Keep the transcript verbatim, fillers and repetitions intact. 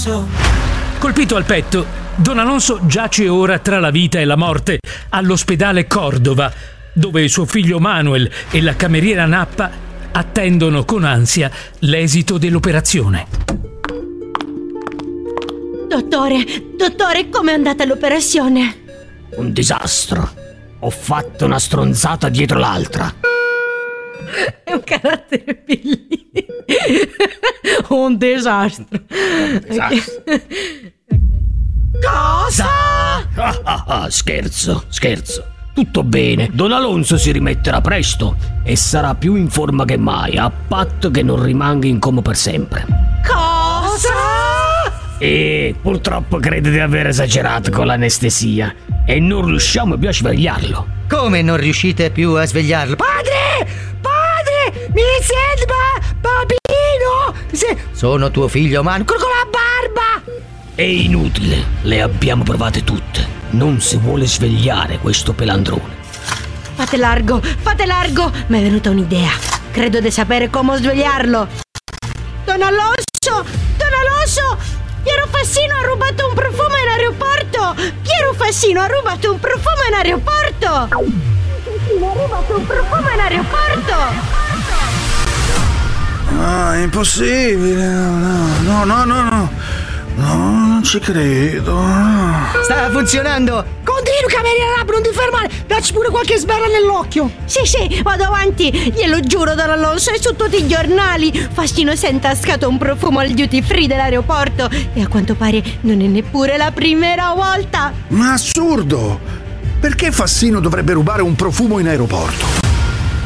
Alonso. Colpito al petto, Don Alonso giace ora tra la vita e la morte all'ospedale Cordova, dove suo figlio Manuel e la cameriera Nappa attendono con ansia l'esito dell'operazione. Dottore, dottore, com'è andata l'operazione? Un disastro. Ho fatto una stronzata dietro l'altra. È un carattere bellissimo. Un disastro. Un disastro. Cosa? Ah, ah, ah, scherzo, scherzo. Tutto bene, Don Alonso si rimetterà presto e sarà più in forma che mai, a patto che non rimanga in coma per sempre. Cosa? E purtroppo credo di aver esagerato con l'anestesia e non riusciamo più a svegliarlo. Come non riuscite più a svegliarlo? Padre! Padre! Mi senti, pa- papino? Se- Sono tuo figlio, man, con la barba! È inutile, le abbiamo provate tutte. Non si vuole svegliare questo pelandrone. Fate largo, fate largo! Mi è venuta un'idea. Credo di sapere come svegliarlo. Don Alonso! Don Alonso! Piero Fassino ha rubato un profumo in aeroporto! Piero Fassino ha rubato un profumo in aeroporto! Fassino ha rubato un profumo in aeroporto! Ah, è impossibile! No, no, no, no, no! No, non ci credo! No. Sta funzionando! Continua, cameriera Nappa, non ti fermare! Dacci pure qualche sberla nell'occhio! Sì, sì, vado avanti! Glielo giuro, Don Alonso, è su tutti i giornali! Fassino si è intascato un profumo al duty free dell'aeroporto e a quanto pare non è neppure la prima volta! Ma assurdo! Perché Fassino dovrebbe rubare un profumo in aeroporto?